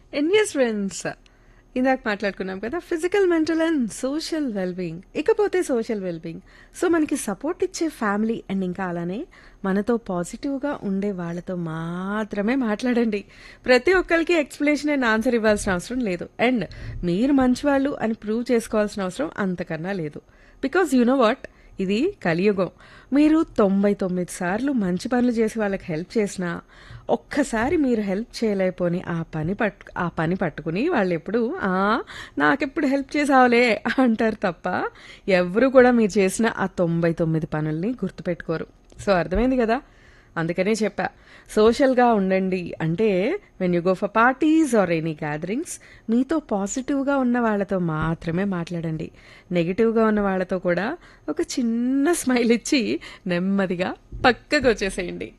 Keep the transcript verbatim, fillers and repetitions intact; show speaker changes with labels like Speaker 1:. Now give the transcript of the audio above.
Speaker 1: And yes friends, ఇందాక మాట్లాడుకున్నాం కదా, physical, mental and social wellbeing. ఇకపోతే సోషల్ వెల్బీయింగ్. సో మనకి సపోర్ట్ ఇచ్చే ఫ్యామిలీ అండ్ ఇంకా అలానే మనతో పాజిటివ్గా ఉండే వాళ్ళతో మాత్రమే మాట్లాడండి. ప్రతి ఒక్కరికి ఎక్స్ప్లెనేషన్ అండ్ ఆన్సర్ ఇవ్వాల్సిన అవసరం లేదు. అండ్ మీరు మంచివాళ్ళు అని ప్రూవ్ చేసుకోవాల్సిన అవసరం అంతకన్నా లేదు. బికాజ్ యు నో వాట్, ఇది కలియుగం. మీరు తొంభై తొమ్మిది సార్లు మంచి పనులు చేసి వాళ్ళకి హెల్ప్ చేసినా ఒక్కసారి మీరు హెల్ప్ చేయలేకపోని ఆ పని పట్టు ఆ పని పట్టుకుని వాళ్ళు ఎప్పుడు "ఆ, నాకెప్పుడు హెల్ప్ చేసావులే" అంటారు తప్ప ఎవరు కూడా మీరు చేసిన ఆ తొంభై తొమ్మిది పనుల్ని గుర్తుపెట్టుకోరు. సో అర్థమైంది కదా. అందుకనే చెప్పా, సోషల్గా ఉండండి అంటే when you go for parties or any gatherings, మీతో పాజిటివ్గా ఉన్న వాళ్ళతో మాత్రమే మాట్లాడండి. నెగిటివ్గా ఉన్న వాళ్ళతో కూడా ఒక చిన్న స్మైల్ ఇచ్చి నెమ్మదిగా పక్కకు వచ్చేసేయండి.